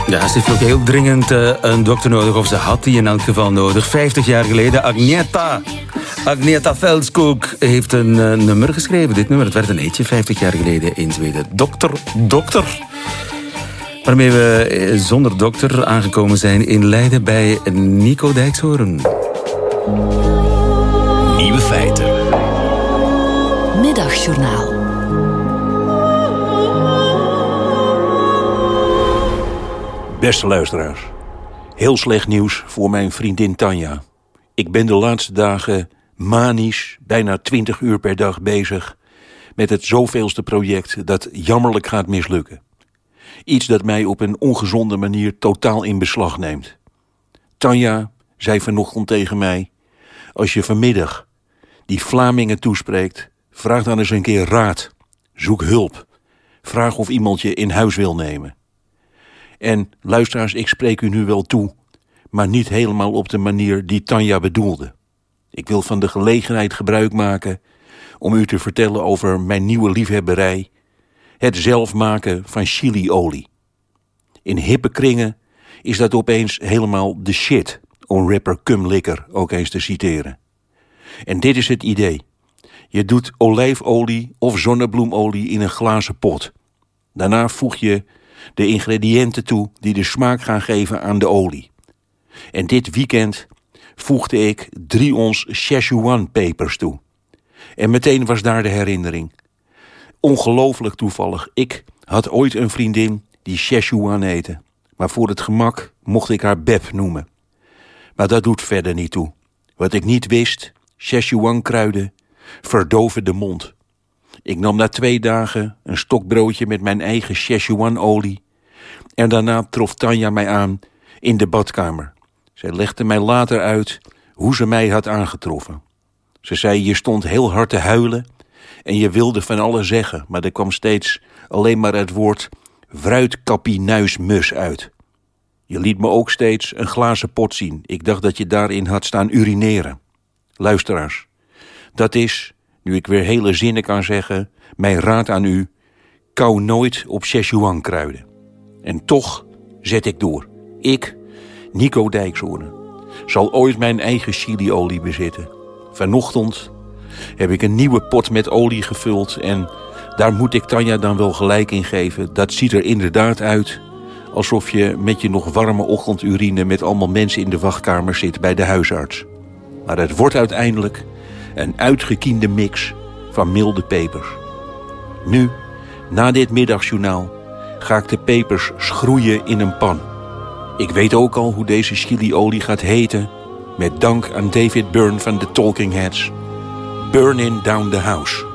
Ja, ze heeft ook heel dringend een dokter nodig, of ze had die in elk geval nodig. 50 jaar geleden, Agneta Veldskog heeft een nummer geschreven. Dit nummer, het werd een hitje 50 jaar geleden in Zweden. Dokter. Waarmee we zonder dokter aangekomen zijn in Leiden bij Nico Dijkshoorn. Nieuwe feiten. Middagjournaal. Beste luisteraars, heel slecht nieuws voor mijn vriendin Tanja. Ik ben de laatste dagen manisch, bijna 20 uur per dag bezig met het zoveelste project dat jammerlijk gaat mislukken. Iets dat mij op een ongezonde manier totaal in beslag neemt. Tanja zei vanochtend tegen mij: als je vanmiddag die Vlamingen toespreekt, vraag dan eens een keer raad. Zoek hulp. Vraag of iemand je in huis wil nemen. En luisteraars, ik spreek u nu wel toe, maar niet helemaal op de manier die Tanja bedoelde. Ik wil van de gelegenheid gebruik maken om u te vertellen over mijn nieuwe liefhebberij: het zelf maken van chiliolie. In hippe kringen is dat opeens helemaal de shit, om rapper Cum Likker ook eens te citeren. En dit is het idee. Je doet olijfolie of zonnebloemolie in een glazen pot. Daarna voeg je de ingrediënten toe die de smaak gaan geven aan de olie. En dit weekend voegde ik 3 ons Szechuan-pepers toe. En meteen was daar de herinnering. Ongelooflijk toevallig. Ik had ooit een vriendin die Szechuan heette. Maar voor het gemak mocht ik haar Beb noemen. Maar dat doet verder niet toe. Wat ik niet wist, Szechuan-kruiden verdoven de mond. Ik nam na 2 dagen een stokbroodje met mijn eigen Szechuan-olie. En daarna trof Tanja mij aan in de badkamer. Zij legde mij later uit hoe ze mij had aangetroffen. Ze zei: je stond heel hard te huilen en je wilde van alles zeggen, maar er kwam steeds alleen maar het woord fruitkappienuismus uit. Je liet me ook steeds een glazen pot zien. Ik dacht dat je daarin had staan urineren. Luisteraars, dat is, nu ik weer hele zinnen kan zeggen, mijn raad aan u: kauw nooit op Szechuan-kruiden. En toch zet ik door. Ik, Nico Dijkshoorn, zal ooit mijn eigen chiliolie bezitten. Vanochtend heb ik een nieuwe pot met olie gevuld en daar moet ik Tanja dan wel gelijk in geven. Dat ziet er inderdaad uit alsof je met je nog warme ochtendurine met allemaal mensen in de wachtkamer zit bij de huisarts. Maar het wordt uiteindelijk een uitgekiende mix van milde pepers. Nu, na dit middagjournaal, ga ik de pepers schroeien in een pan. Ik weet ook al hoe deze chiliolie gaat heten, met dank aan David Byrne van de Talking Heads. Burning Down the House.